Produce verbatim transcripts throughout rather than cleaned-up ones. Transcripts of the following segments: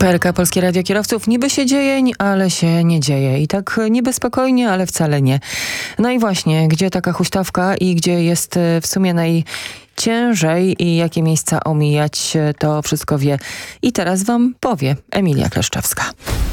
P R K Polskie Radio Kierowców. Niby się dzieje, ale się nie dzieje. I tak niby spokojnie, ale wcale nie. No i właśnie, gdzie taka huśtawka i gdzie jest w sumie najciężej i jakie miejsca omijać, to wszystko wie. I teraz wam powie Emilia Kleszczewska.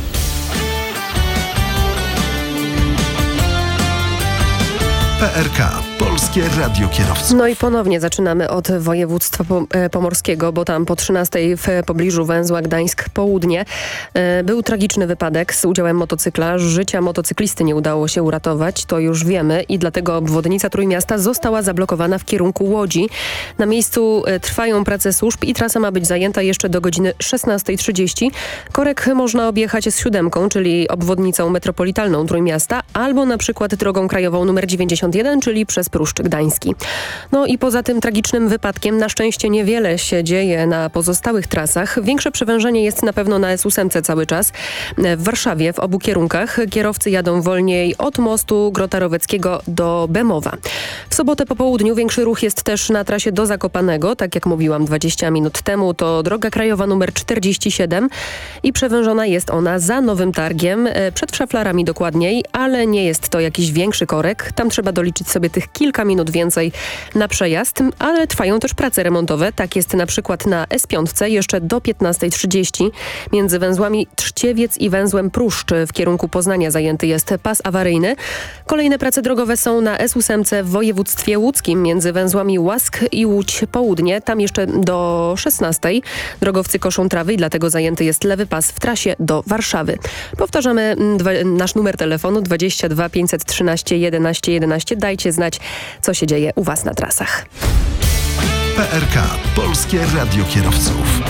P R K Polskie Radio Kierowców. No i ponownie zaczynamy od województwa pomorskiego, bo tam po trzynastej w pobliżu węzła Gdańsk Południe był tragiczny wypadek z udziałem motocykla. Życia motocyklisty nie udało się uratować, to już wiemy i dlatego obwodnica Trójmiasta została zablokowana w kierunku Łodzi. Na miejscu trwają prace służb i trasa ma być zajęta jeszcze do godziny szesnastej trzydzieści. Korek można objechać z siódemką, czyli obwodnicą metropolitalną Trójmiasta, albo na przykład drogą krajową numer dziewięćdziesiąt jeden, czyli przez Pruszcz Gdański. No i poza tym tragicznym wypadkiem na szczęście niewiele się dzieje na pozostałych trasach. Większe przewężenie jest na pewno na S osiem cały czas. W Warszawie w obu kierunkach kierowcy jadą wolniej od mostu Grota-Roweckiego do Bemowa. W sobotę po południu większy ruch jest też na trasie do Zakopanego. Tak jak mówiłam dwadzieścia minut temu, to droga krajowa numer czterdzieści siedem i przewężona jest ona za Nowym Targiem, przed Szaflarami dokładniej, ale nie jest to jakiś większy korek. Tam trzeba doliczyć sobie tych kilka minut więcej na przejazd, ale trwają też prace remontowe. Tak jest na przykład na S pięć jeszcze do piętnastej trzydzieści. Między węzłami Trzciewiec i węzłem Pruszcz w kierunku Poznania zajęty jest pas awaryjny. Kolejne prace drogowe są na S osiem w województwie łódzkim między węzłami Łask i Łódź Południe. Tam jeszcze do szesnastej. Drogowcy koszą trawy i dlatego zajęty jest lewy pas w trasie do Warszawy. Powtarzamy dwa, nasz numer telefonu dwadzieścia dwa pięćset trzynaście jedenaście jedenaście. Dajcie znać, co się dzieje u was na trasach. P R K Polskie Radio Kierowców.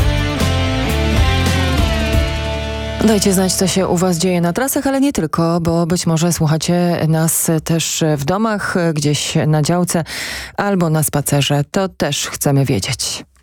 Dajcie znać, co się u was dzieje na trasach, ale nie tylko, bo być może słuchacie nas też w domach, gdzieś na działce albo na spacerze. To też chcemy wiedzieć.